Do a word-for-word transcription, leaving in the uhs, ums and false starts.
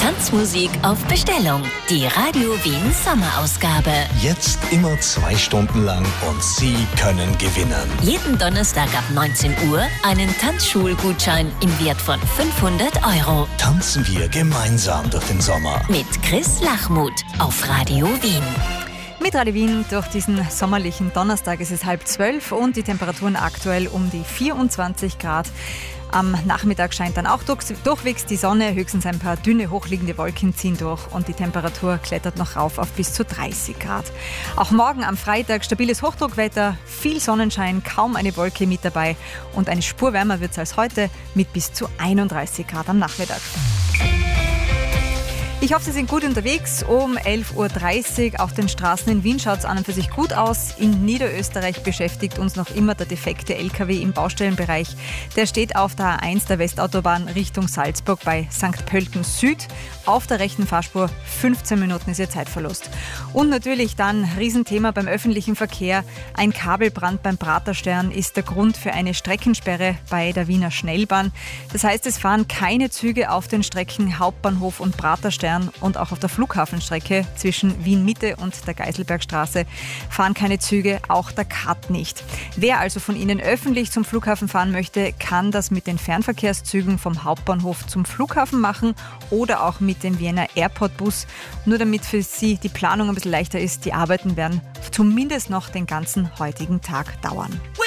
Tanzmusik auf Bestellung. Die Radio Wien Sommerausgabe. Jetzt immer zwei Stunden lang und Sie können gewinnen. Jeden Donnerstag ab neunzehn Uhr einen Tanzschulgutschein im Wert von fünfhundert Euro. Tanzen wir gemeinsam durch den Sommer. Mit Chris Lachmuth auf Radio Wien. Mit Radio Wien durch diesen sommerlichen Donnerstag. Es ist halb zwölf und die Temperaturen aktuell um die vierundzwanzig Grad. Am Nachmittag scheint dann auch durch, durchwegs die Sonne, höchstens ein paar dünne, hochliegende Wolken ziehen durch und die Temperatur klettert noch rauf auf bis zu dreißig Grad. Auch morgen am Freitag stabiles Hochdruckwetter, viel Sonnenschein, kaum eine Wolke mit dabei und eine Spur wärmer wird es als heute mit bis zu einunddreißig Grad am Nachmittag. Ich hoffe, Sie sind gut unterwegs. Um elf Uhr dreißig auf den Straßen in Wien schaut es an und für sich gut aus. In Niederösterreich beschäftigt uns noch immer der defekte L K W im Baustellenbereich. Der steht auf der A eins der Westautobahn Richtung Salzburg bei Sankt Pölten Süd. Auf der rechten Fahrspur fünfzehn Minuten ist Ihr Zeitverlust. Und natürlich dann Riesenthema beim öffentlichen Verkehr. Ein Kabelbrand beim Praterstern ist der Grund für eine Streckensperre bei der Wiener Schnellbahn. Das heißt, es fahren keine Züge auf den Strecken Hauptbahnhof und Praterstern. Und auch auf der Flughafenstrecke zwischen Wien-Mitte und der Geiselbergstraße fahren keine Züge, auch der K A T nicht. Wer also von Ihnen öffentlich zum Flughafen fahren möchte, kann das mit den Fernverkehrszügen vom Hauptbahnhof zum Flughafen machen oder auch mit dem Vienna Airport Bus. Nur damit für Sie die Planung ein bisschen leichter ist, die Arbeiten werden zumindest noch den ganzen heutigen Tag dauern.